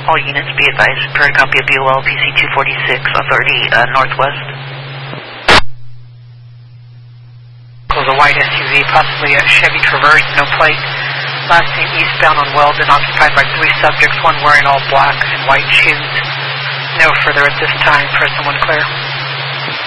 All units be advised for a copy of BOL PC-246, authority northwest. Was a white SUV, possibly a Chevy Traverse, no plate. Last seen eastbound on Weldon, occupied by 3 subjects, one wearing all black and white shoes. No further at this time. Person 1 clear.